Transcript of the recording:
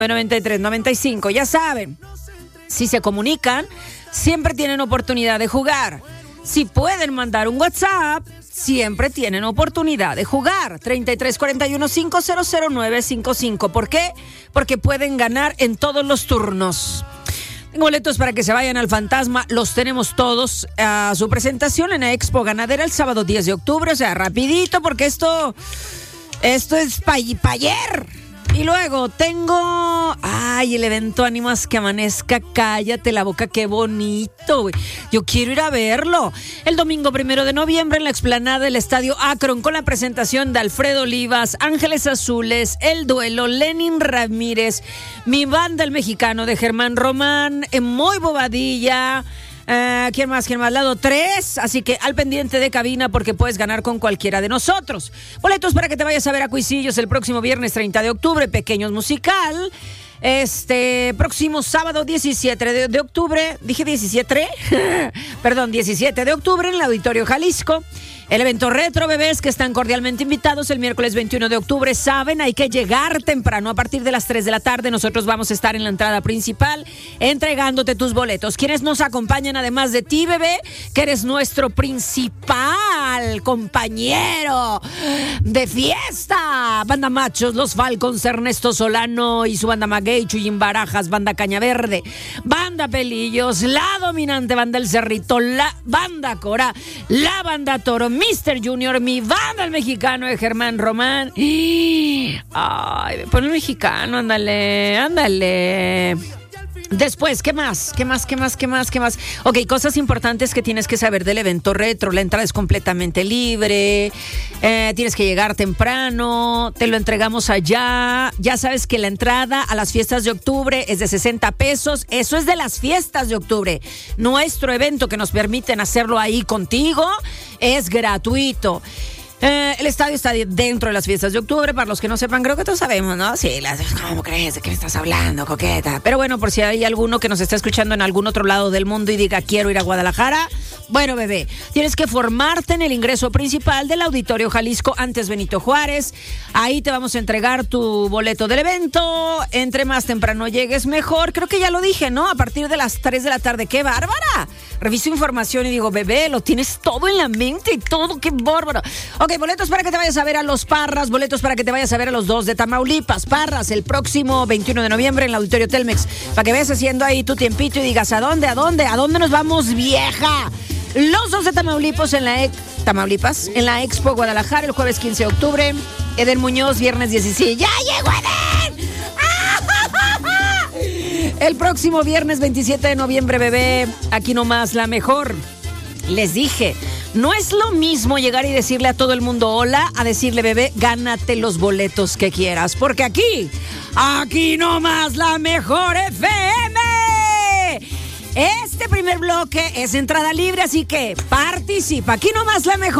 93-95, ya saben, si se comunican, siempre tienen oportunidad de jugar. Si pueden mandar un WhatsApp, siempre tienen oportunidad de jugar. 3341-500-955. ¿Por qué? Porque pueden ganar en todos los turnos. Tengo boletos para que se vayan al Fantasma. Los tenemos todos a su presentación en la Expo Ganadera el sábado 10 de octubre. O sea, rapidito porque esto es pa' ayer. Y luego tengo... Ay, el evento Ánimas que Amanezca, cállate la boca, qué bonito, güey. Yo quiero ir a verlo. El domingo 1 de noviembre en la explanada del Estadio Akron con la presentación de Alfredo Olivas, Ángeles Azules, El Duelo, Lenin Ramírez, Mi Banda el Mexicano de Germán Román, Muy Bobadilla... ¿Quién más? Lado 3. Así que al pendiente de cabina porque puedes ganar con cualquiera de nosotros. Boletos para que te vayas a ver a Cuisillos el próximo viernes 30 de octubre. Pequeños Musical. Próximo sábado 17 de octubre. ¿Dije 17? Perdón, 17 de octubre en el Auditorio Jalisco. El evento Retro Bebés que están cordialmente invitados el miércoles 21 de octubre. Saben, hay que llegar temprano. A partir de las 3 de la tarde nosotros vamos a estar en la entrada principal entregándote tus boletos. ¿Quiénes nos acompañan además de ti, bebé? Que eres nuestro principal compañero de fiesta. Banda Machos, Los Falcons, Ernesto Solano y su banda Maguey, Chuyín Barajas, Banda Caña Verde, Banda Pelillos, La Dominante, Banda El Cerrito, la Banda Cora, la Banda Toro, Mr. Junior, Mi Banda el Mexicano de Germán Román. Ay, pon el mexicano, ándale. Después, ¿qué más? Ok, cosas importantes que tienes que saber del evento retro. La entrada es completamente libre. Tienes que llegar temprano. Te lo entregamos allá. Ya sabes que la entrada a las fiestas de octubre es de 60 pesos. Eso es de las fiestas de octubre. Nuestro evento que nos permiten hacerlo ahí contigo es gratuito. El estadio está dentro de las fiestas de octubre. Para los que no sepan, creo que todos sabemos, ¿no? Sí, ¿cómo crees? ¿De qué me estás hablando, coqueta? Pero bueno, por si hay alguno que nos está escuchando en algún otro lado del mundo y diga, quiero ir a Guadalajara. Bueno, bebé, tienes que formarte en el ingreso principal del Auditorio Jalisco antes Benito Juárez. Ahí te vamos a entregar tu boleto del evento. Entre más temprano llegues, mejor. Creo que ya lo dije, ¿no? A partir de las 3 de la tarde. ¡Qué bárbara! Reviso información y digo, bebé, lo tienes todo en la mente y todo. ¡Qué bárbaro! Ok, boletos para que te vayas a ver a los Parras, boletos para que te vayas a ver a los 2 de Tamaulipas. Parras, el próximo 21 de noviembre en el Auditorio Telmex. Para que vayas haciendo ahí tu tiempito y digas, ¿a dónde nos vamos, vieja? Los 2 de Tamaulipas en la Expo Guadalajara el jueves 15 de octubre. Eden Muñoz, viernes 17. ¡Ya llegó Eden! El próximo viernes 27 de noviembre, bebé, aquí nomás la mejor. Les dije, no es lo mismo llegar y decirle a todo el mundo hola, a decirle, bebé, gánate los boletos que quieras. Porque aquí nomás la mejor FM. Este primer bloque es entrada libre, así que participa. Aquí nomás la mejor.